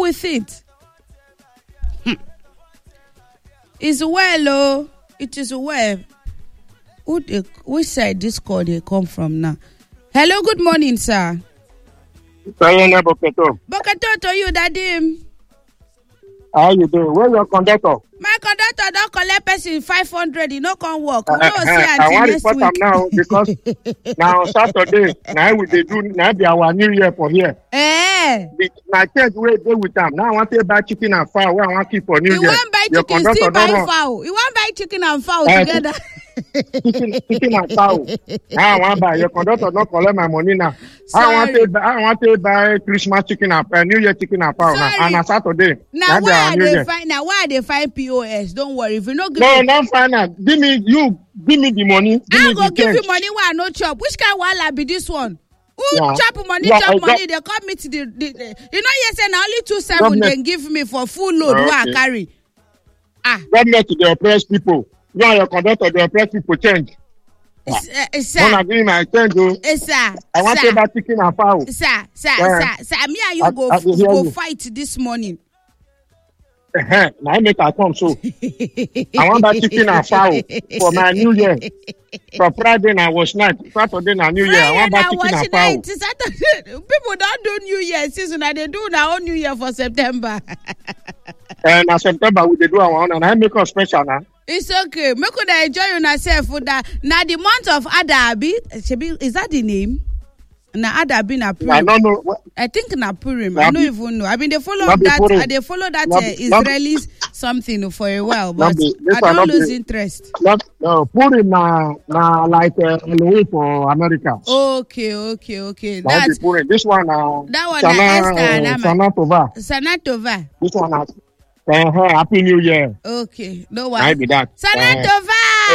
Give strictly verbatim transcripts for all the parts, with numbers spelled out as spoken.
with it. Hmm. It's well, oh. It is well. Who they, which side this call they come from now? Hello, good morning, sir. Boketo. Boketo to you, daddy. How you doing? Where's your conductor? My conductor don't collect person five hundred. He no can work. Uh, We don't see uh, I want to report them now because now Saturday, now we they do now be our new year for here. Eh. The, my church will go with them. Now I want to buy chicken and fowl. Where I want to keep for new You year. want buy Your chicken, still buy don't fowl. You want buy chicken and fowl Uh, together. chicken, chicken and fowl. I want to buy. Your conductor not collect my money now. I want Sorry. to buy. I want to buy Christmas chicken and uh, New Year chicken and fowl. Now, Sorry. and on Saturday. Now be why our are new they year. find? Now why are they find P O S? Don't worry. If you no give No, me, not fine. now. Give me you. Give me the money. Give I me go the give change. you money. Why no chop? Which kind of wahala be this one? Who Yeah. chop money? Yeah, chop I money. got- They come me to the, the, the you know you say now only two seven Government. they give me for full load. Oh, What I okay. carry? Ah, Government they oppress people. You and your conductor they oppress people change. it's, uh, it's, When sir, I give my change, oh, it's, sir, I want sir. to buy chicken and fowl. Sir, sir, Yeah. sir, sir, me and you I- go I dey hear go you. fight this morning. Uh-huh. Now I make I come so. I want that chicken and fowl for my new year. For Friday na wash night. Saturday na new year. I want that chicken and fowl. Night, Saturday. People don't do New Year season, and they do their own New Year for September. And na September we dey do our own, and I make us special now. It's okay. Make una enjoy yourself for that. Now the month of Adabi, Shebi, is that the name? Na Adabi na I Purim. don't know. what- I think na Purim. I Nabi- don't even know. I mean, they follow Nabi that. Purim. Uh, they follow that uh, Nabi- Nabi- Israelis something for a while, but Nabi- this I one don't Nabi- lose interest. Not, no, Purim na na like uh, Halloween for America. Okay, okay, okay. Now That's the Purim. This one na that one na Sana, Esther and uh, Amma. Sana Tova. Sanatova. This one na uh, Happy New Year. Okay, no I one. be that. Sanatova.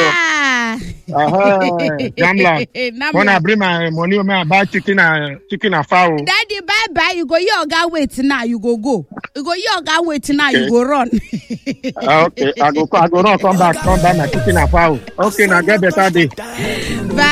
Uh-huh. Jamla. Namla. When I bring my money, I buy chicken and chicken and fowl. Daddy, bye bye. You go, your guy wait now. You go go. You go, your guy wait now. Okay. You go run. Uh, okay, I go, I go run, come back, come buy my chicken and fowl. Okay, now get better day. Bye.